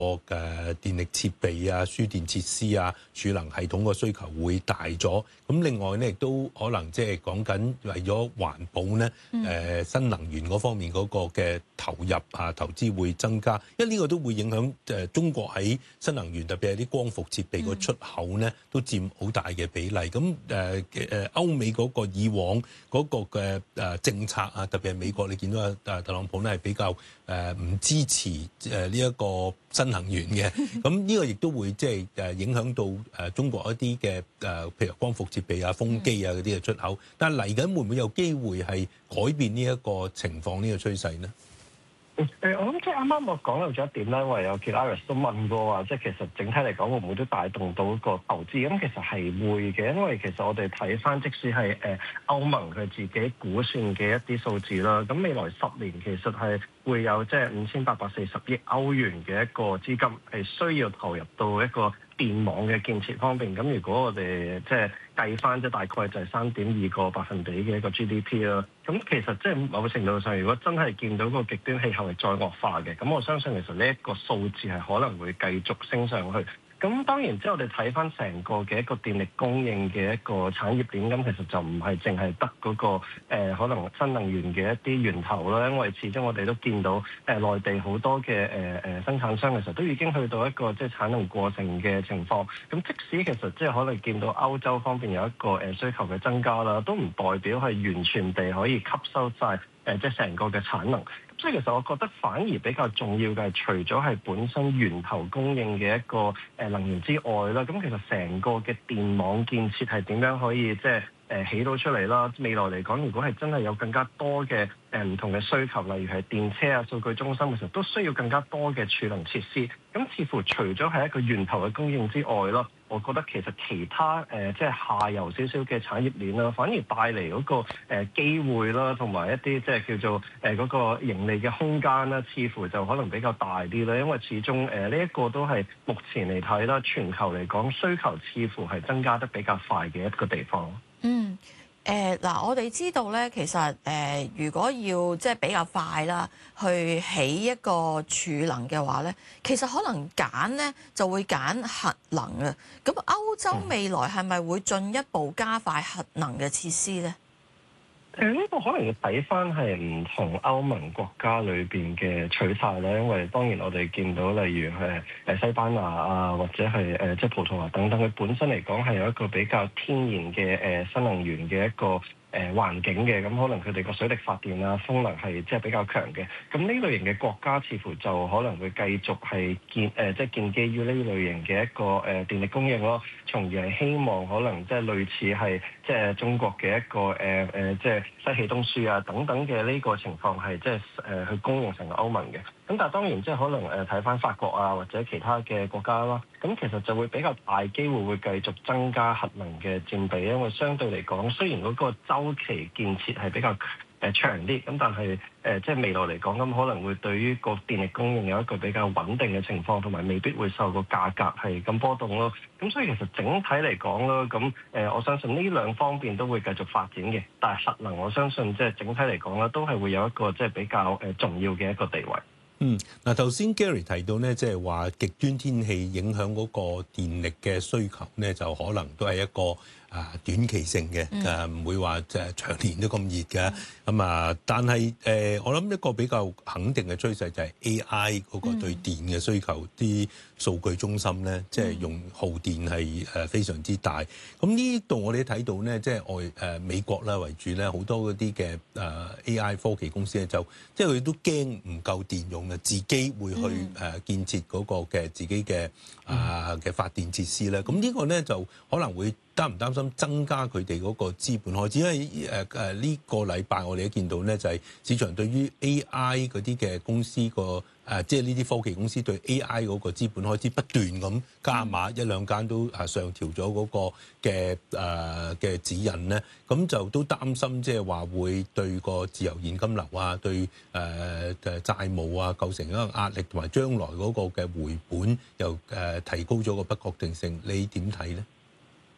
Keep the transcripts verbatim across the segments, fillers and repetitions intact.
嘅電力設備啊、輸電設施啊、儲能系統個需求會大咗。咁另外咧，亦都可能即係講緊為咗環保咧，誒新能源嗰方面嗰個嘅投入啊、投資會增加。因為呢個都會影響誒中國喺新能源，特別係啲光伏設備個出口咧，都佔好大嘅比例。咁誒誒歐美嗰個以往嗰個嘅誒政策啊，特別係美國，你見到啊誒特朗普咧係比較誒唔支持誒呢一個新能源嘅，咁呢個亦都會即係誒影響到誒中國一啲嘅誒，譬如光伏設備啊、風機啊嗰啲嘅出口。但係嚟緊會唔會有機會係改變呢一個情況、呢個趨勢呢？ 誒、呃，我諗即係啱啱我講到咗一點咧，因為有 Kilaris 都問過話，即係其實整體嚟講會唔會都帶動到個投資？咁其實係會嘅，因為其實我哋睇翻，即使係誒歐盟佢自己估算嘅一啲數字啦，咁未來十年其實係會有即係五千八百四十億歐元嘅一個資金係需要投入到一個電網嘅建設方面。咁如果我哋即係計翻，即係大概就係三點二個百分比嘅一個 G D P 啦。咁其實即係某程度上，如果真係見到個極端氣候係再惡化嘅，咁我相信其實呢一個數字係可能會繼續升上去。咁當然，即係我哋睇翻成個嘅一個電力供應嘅一個產業鏈，咁其實就唔係淨係得嗰個、呃、可能新能源嘅一啲源頭啦。因為始終我哋都見到誒、呃、內地好多嘅誒誒生產商其實都已經去到一個即係產能過剩嘅情況。咁即使其實即係可能見到歐洲方面有一個誒需求嘅增加啦，都唔代表係完全地可以吸收晒誒即係成個嘅產能。所以其實我覺得反而比較重要嘅係，除咗係本身源頭供應嘅一個誒能源之外啦，咁其實成個嘅電網建設係點樣可以即係誒起到出嚟啦？未來嚟講，如果係真係有更加多嘅誒唔同嘅需求，例如係電車啊、數據中心嘅時候，都需要更加多嘅儲能設施。咁似乎除咗係一個源頭嘅供應之外咯，我覺得其實其他誒即係下游少少嘅產業鏈啦，反而帶嚟嗰個誒機會啦，同埋一啲即係叫做誒嗰個盈利嘅空間啦，似乎就可能比較大啲啦。因為始終誒呢一個都係目前嚟睇啦，全球嚟講需求似乎係增加得比較快嘅一個地方。 嗯。誒嗱、呃，我哋知道咧，其實誒、呃，如果要即係比較快啦，去起一個儲能嘅話咧，其實可能揀咧就會揀核能啊。咁歐洲未來係咪會進一步加快核能嘅設施咧？ 誒呢個可能要睇翻係唔同歐盟國家裏邊嘅取態咧，因為當然我哋見到例如係誒西班牙啊，或者係誒即係葡萄牙等等，佢本身嚟講係有一個比較天然嘅誒新能源嘅一個誒環境嘅，咁可能佢哋個水力發電啊、風能係即係比較強嘅。咁呢類型嘅國家似乎就可能會繼續係建誒即係建基於呢類型嘅一個誒電力供應咯，從而係希望可能即係類似係即係中國嘅一個誒誒即係西氣東輸啊等等嘅呢個情況係即係誒去供應成個歐盟嘅。咁但係當然即係可能誒睇翻法國啊或者其他嘅國家啦，咁其實就會比較大機會會繼續增加核能嘅佔比，因為相對嚟講，雖然嗰個週期建設係比較誒長啲，咁但係誒即係未來嚟講，咁可能會對於個電力供應有一個比較穩定嘅情況，同埋未必會受個價格係咁波動咯。咁所以其實整體嚟講咯，咁誒我相信呢兩方面都會繼續發展嘅，但係核能我相信即係整體嚟講咧，都係會有一個即係比較誒重要嘅一個地位。 嗯，嗱頭先 Gary 提到咧，即係話極端天氣影響嗰個電力嘅需求咧，就可能都係一個啊短期性嘅，誒唔會話即係長年都咁熱嘅。咁啊，但係誒，我諗一個比較肯定嘅趨勢就係 A I 嗰個對電嘅需求，啲數據中心咧，即係用耗電係誒非常之大。咁呢度我哋睇到咧，即係外誒美國啦為主咧，好多嗰啲嘅誒 A I 科技公司咧，就即係佢都驚唔夠電用。自己會去誒建設嗰個嘅自己嘅啊嘅發電設施咧，咁呢個咧就可能會擔唔擔心增加佢哋嗰個資本開支？因為誒誒呢個禮拜我哋都見到咧，就係市場對於 A I 嗰啲嘅公司個誒，即係呢啲科技公司對 A I 嗰個資本開支不斷咁加碼，一兩間都誒上調咗嗰個嘅誒嘅指引咧，咁就都擔心即係話會對個自由現金流啊，對誒誒債務啊構成一個壓力，同埋將來嗰個嘅回本又誒提高咗個不確定性，你點睇咧？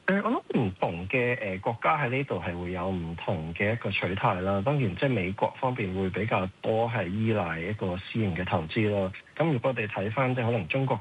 誒，我諗唔同嘅誒國家喺呢度係會有唔同嘅一個取態啦。當然，即係美國方面會比較多係依賴一個私營嘅投資咯。咁如果我哋睇翻即係可能中國